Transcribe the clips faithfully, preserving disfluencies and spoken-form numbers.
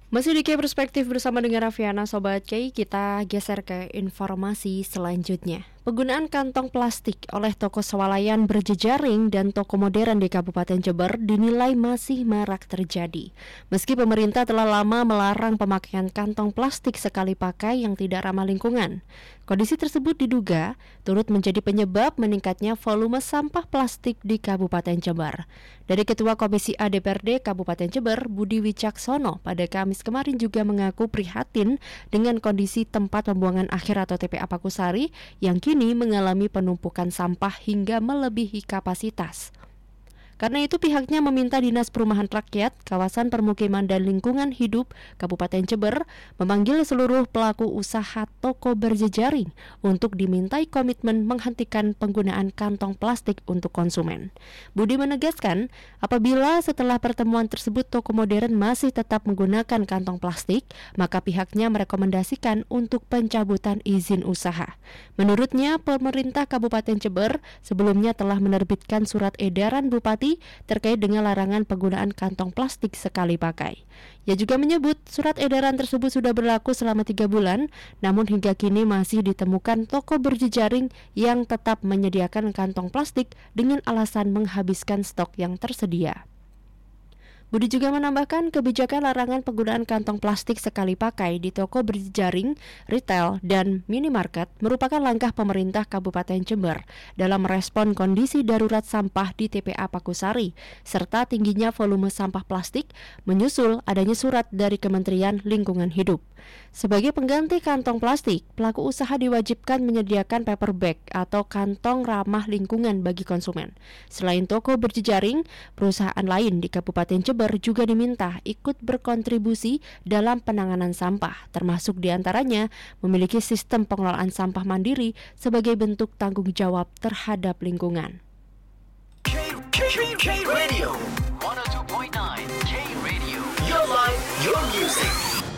Masih di K Perspektif bersama dengan Raffiana Sobat K, kita geser ke informasi selanjutnya. Penggunaan kantong plastik oleh toko swalayan berjejaring dan toko modern di Kabupaten Jember dinilai masih marak terjadi. Meski pemerintah telah lama melarang pemakaian kantong plastik sekali pakai yang tidak ramah lingkungan, kondisi tersebut diduga turut menjadi penyebab meningkatnya volume sampah plastik di Kabupaten Jember. Dari Ketua Komisi A D P R D Kabupaten Jember, Budi Wicaksono, pada Kamis kemarin juga mengaku prihatin dengan kondisi tempat pembuangan akhir atau T P A Pakusari yang kini mengalami penumpukan sampah hingga melebihi kapasitas. Karena itu pihaknya meminta Dinas Perumahan Rakyat, Kawasan Permukiman dan Lingkungan Hidup Kabupaten Jember memanggil seluruh pelaku usaha toko berjejaring untuk dimintai komitmen menghentikan penggunaan kantong plastik untuk konsumen. Budi menegaskan, apabila setelah pertemuan tersebut toko modern masih tetap menggunakan kantong plastik, maka pihaknya merekomendasikan untuk pencabutan izin usaha. Menurutnya, pemerintah Kabupaten Jember sebelumnya telah menerbitkan surat edaran Bupati terkait dengan larangan penggunaan kantong plastik sekali pakai. Ia juga menyebut surat edaran tersebut sudah berlaku selama tiga bulan, namun hingga kini masih ditemukan toko berjejaring yang tetap menyediakan kantong plastik dengan alasan menghabiskan stok yang tersedia. Budi juga menambahkan kebijakan larangan penggunaan kantong plastik sekali pakai di toko berjejaring, retail, dan minimarket merupakan langkah pemerintah Kabupaten Jember dalam merespon kondisi darurat sampah di T P A Pakusari, serta tingginya volume sampah plastik menyusul adanya surat dari Kementerian Lingkungan Hidup. Sebagai pengganti kantong plastik, pelaku usaha diwajibkan menyediakan paper bag atau kantong ramah lingkungan bagi konsumen. Selain toko berjejaring, perusahaan lain di Kabupaten Jember juga diminta ikut berkontribusi dalam penanganan sampah, termasuk diantaranya memiliki sistem pengelolaan sampah mandiri sebagai bentuk tanggung jawab terhadap lingkungan. K, K, K Radio seratus dua koma sembilan K Radio, your life, your music.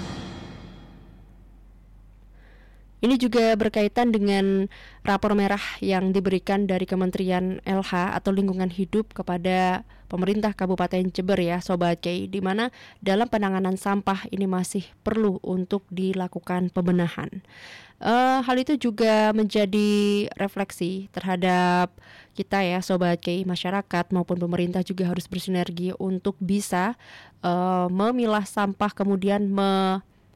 Ini juga berkaitan dengan rapor merah yang diberikan dari Kementerian L H atau Lingkungan Hidup kepada pemerintah Kabupaten Jember ya Sobat K, di mana dalam penanganan sampah ini masih perlu untuk dilakukan pembenahan. Uh, hal itu juga menjadi refleksi terhadap kita ya Sobat K, masyarakat maupun pemerintah juga harus bersinergi untuk bisa uh, memilah sampah kemudian me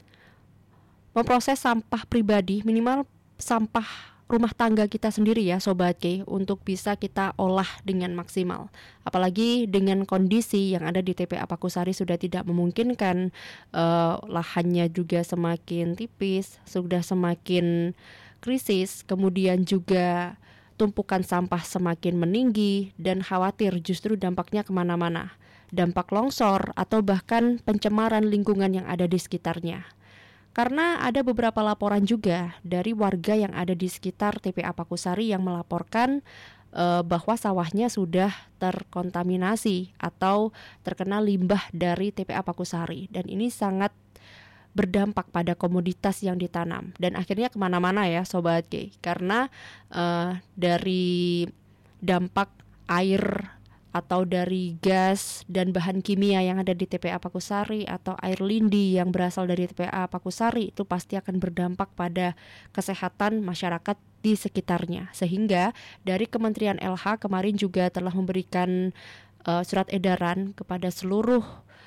memproses sampah pribadi, minimal sampah rumah tangga kita sendiri ya Sobat K, untuk bisa kita olah dengan maksimal. Apalagi dengan kondisi yang ada di T P A Pakusari sudah tidak memungkinkan, uh, lahannya juga semakin tipis, sudah semakin krisis, kemudian juga tumpukan sampah semakin meninggi dan khawatir justru dampaknya kemana-mana. Dampak longsor atau bahkan pencemaran lingkungan yang ada di sekitarnya. Karena ada beberapa laporan juga dari warga yang ada di sekitar T P A Pakusari yang melaporkan e, bahwa sawahnya sudah terkontaminasi atau terkena limbah dari T P A Pakusari. Dan ini sangat berdampak pada komoditas yang ditanam. Dan akhirnya kemana-mana ya Sobat K. Karena e, dari dampak air atau dari gas dan bahan kimia yang ada di T P A Pakusari atau air lindi yang berasal dari T P A Pakusari itu pasti akan berdampak pada kesehatan masyarakat di sekitarnya. Sehingga dari Kementerian L H kemarin juga telah memberikan uh, surat edaran kepada seluruh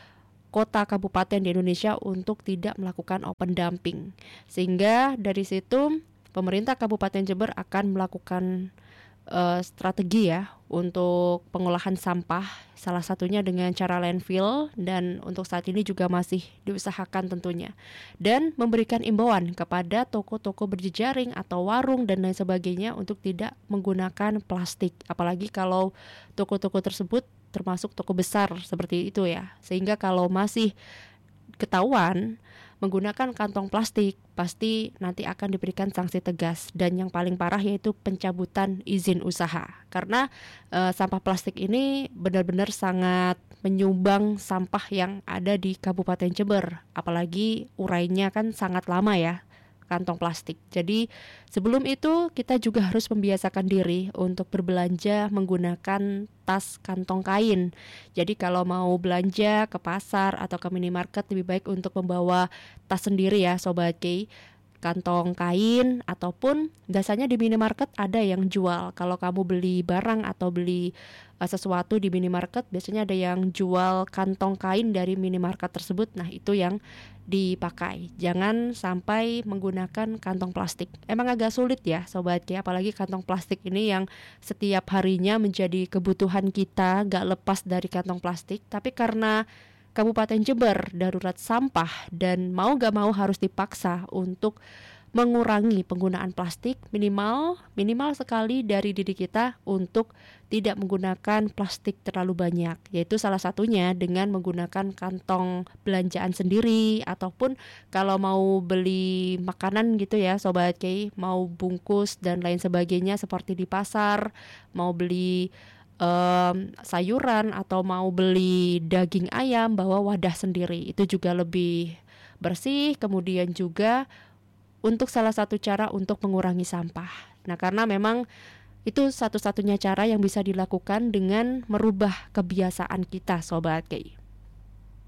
kota kabupaten di Indonesia untuk tidak melakukan open dumping. Sehingga dari situ pemerintah Kabupaten Jember akan melakukan Uh, strategi ya untuk pengolahan sampah, salah satunya dengan cara landfill, dan untuk saat ini juga masih diusahakan tentunya, dan memberikan imbauan kepada toko-toko berjejaring atau warung dan lain sebagainya untuk tidak menggunakan plastik, apalagi kalau toko-toko tersebut termasuk toko besar seperti itu ya, sehingga kalau masih ketahuan menggunakan kantong plastik, pasti nanti akan diberikan sanksi tegas, dan yang paling parah yaitu pencabutan izin usaha. Karena e, sampah plastik ini benar-benar sangat menyumbang sampah yang ada di Kabupaten Jember, apalagi urainya kan sangat lama ya. kantong plastik. Jadi sebelum itu kita juga harus membiasakan diri untuk berbelanja menggunakan tas kantong kain. Jadi kalau mau belanja ke pasar atau ke minimarket lebih baik untuk membawa tas sendiri ya Sobat Kay, kantong kain, ataupun biasanya di minimarket ada yang jual. Kalau kamu beli barang atau beli uh, sesuatu di minimarket, biasanya ada yang jual kantong kain dari minimarket tersebut. Nah, itu yang dipakai. Jangan sampai menggunakan kantong plastik. Emang agak sulit ya Sobat ya, apalagi kantong plastik ini yang setiap harinya menjadi kebutuhan kita, gak lepas dari kantong plastik. Tapi karena Kabupaten Jember darurat sampah dan mau gak mau harus dipaksa untuk mengurangi penggunaan plastik, minimal minimal sekali dari diri kita untuk tidak menggunakan plastik terlalu banyak, yaitu salah satunya dengan menggunakan kantong belanjaan sendiri, ataupun kalau mau beli makanan gitu ya Sobat Kay, mau bungkus dan lain sebagainya seperti di pasar, mau beli Um, sayuran atau mau beli daging ayam, bawa wadah sendiri, itu juga lebih bersih. Kemudian juga untuk salah satu cara untuk mengurangi sampah. Nah, karena memang itu satu-satunya cara yang bisa dilakukan dengan merubah kebiasaan kita Sobat Kay.